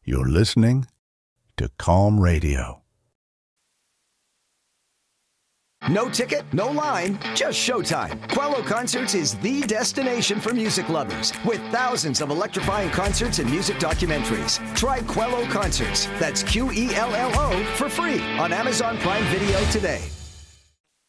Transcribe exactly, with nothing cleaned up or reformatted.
You're listening to Calm Radio. No ticket, no line, just showtime. Quello Concerts is the destination for music lovers with thousands of electrifying concerts and music documentaries. Try Quello Concerts, that's Q E L L O, for free on Amazon Prime Video today.